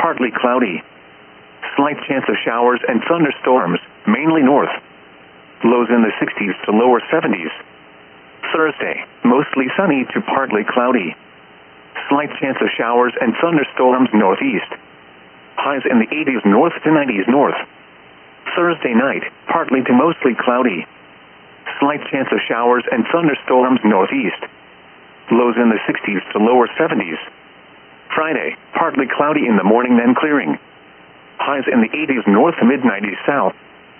partly cloudy. Slight chance of showers and thunderstorms, mainly north. Lows in the 60s to lower 70s. Thursday, mostly sunny to partly cloudy. Slight chance of showers and thunderstorms northeast. Highs in the 80s north to 90s north. Thursday night, partly to mostly cloudy. Slight chance of showers and thunderstorms northeast. Lows in the 60s to lower 70s. Friday, partly cloudy in the morning then clearing. Highs in the 80s north to mid-90s south.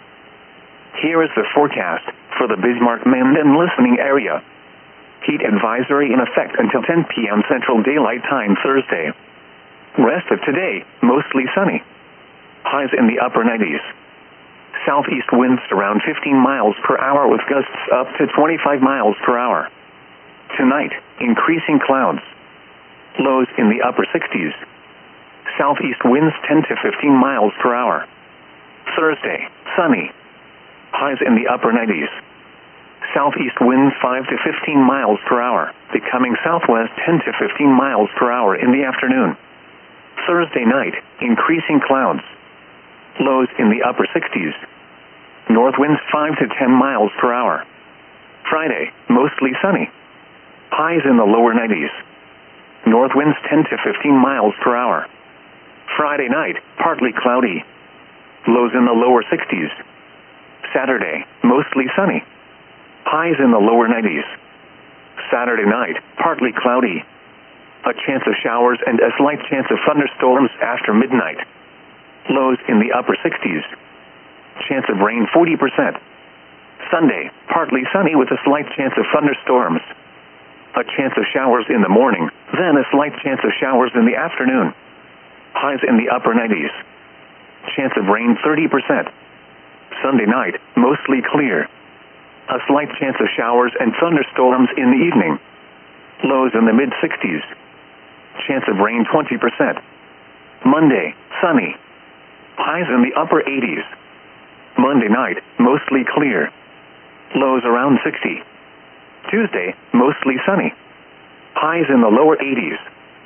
Here is the forecast for the Bismarck-Menden listening area. Heat advisory in effect until 10 p.m. Central Daylight Time Thursday. Rest of today, mostly sunny. Highs in the upper 90s. Southeast winds around 15 miles per hour with gusts up to 25 miles per hour. Tonight, increasing clouds. Lows in the upper 60s. Southeast winds 10 to 15 miles per hour. Thursday, sunny. Highs in the upper 90s. Southeast winds 5 to 15 miles per hour, becoming southwest 10 to 15 miles per hour in the afternoon. Thursday night, increasing clouds. Lows in the upper 60s. North winds 5 to 10 miles per hour. Friday, mostly sunny. Highs in the lower 90s. North winds 10 to 15 miles per hour. Friday night, partly cloudy. Lows in the lower 60s. Saturday, mostly sunny. Highs in the lower 90s. Saturday night, partly cloudy. A chance of showers and a slight chance of thunderstorms after midnight. Lows in the upper 60s. Chance of rain 40%. Sunday, partly sunny with a slight chance of thunderstorms. A chance of showers in the morning, then a slight chance of showers in the afternoon. Highs in the upper 90s. Chance of rain 30%. Sunday night, mostly clear. A slight chance of showers and thunderstorms in the evening. Lows in the mid-60s. Chance of rain 20%. Monday, sunny. Highs in the upper 80s. Monday night, mostly clear. Lows around 60. Tuesday, mostly sunny. Highs in the lower 80s.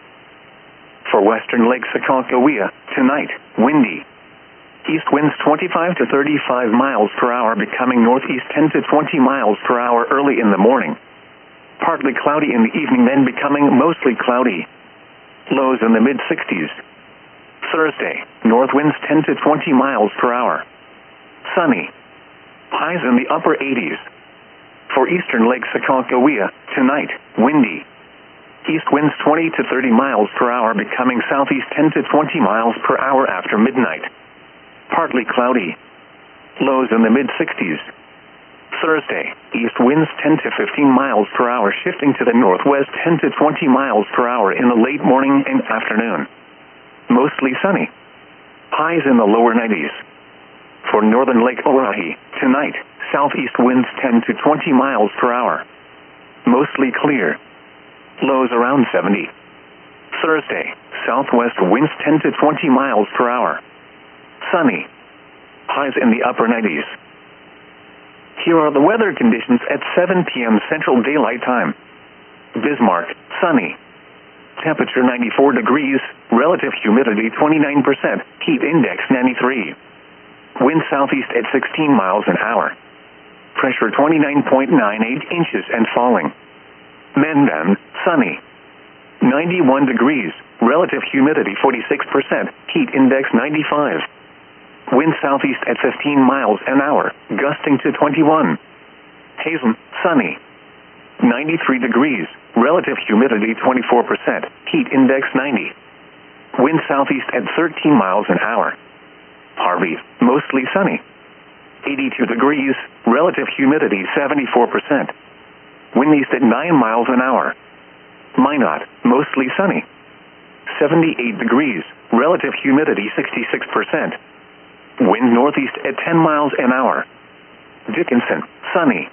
For western Lake Sakakawea, tonight, windy. East winds 25 to 35 miles per hour becoming northeast 10 to 20 miles per hour early in the morning. Partly cloudy in the evening then becoming mostly cloudy. Lows in the mid-60s. Thursday, north winds 10 to 20 miles per hour. Sunny. Highs in the upper 80s. For eastern Lake Sakakawea, tonight, windy. East winds 20 to 30 miles per hour becoming southeast 10 to 20 miles per hour after midnight. Partly cloudy. Lows in the mid-60s. Thursday, east winds 10 to 15 miles per hour shifting to the northwest 10 to 20 miles per hour in the late morning and afternoon. Mostly sunny. Highs in the lower 90s. For northern Lake Oahe, tonight, southeast winds 10 to 20 miles per hour. Mostly clear. Lows around 70. Thursday, southwest winds 10 to 20 miles per hour. Sunny. Highs in the upper 90s. Here are the weather conditions at 7 p.m. Central Daylight Time. Bismarck, sunny. Temperature 94 degrees, relative humidity 29%, heat index 93. Wind southeast at 16 miles an hour. Pressure 29.98 inches and falling. Menden, sunny. 91 degrees, relative humidity 46%, heat index 95. Wind southeast at 15 miles an hour, gusting to 21. Hazen, sunny. 93 degrees, relative humidity 24%, heat index 90. Wind southeast at 13 miles an hour. Harvey, mostly sunny. 82 degrees, relative humidity 74%. Wind east at 9 miles an hour. Minot, mostly sunny. 78 degrees, relative humidity 66%. Wind northeast at 10 miles an hour. Dickinson, sunny.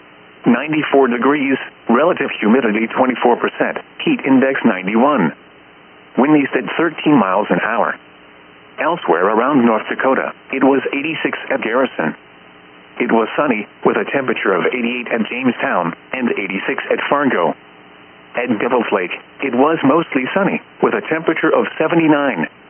94 degrees, relative humidity 24%, heat index 91. Wind east at 13 miles an hour. Elsewhere around North Dakota, it was 86 at Garrison. It was sunny, with a temperature of 88 at Jamestown and 86 at Fargo. At Devil's Lake, it was mostly sunny, with a temperature of 79.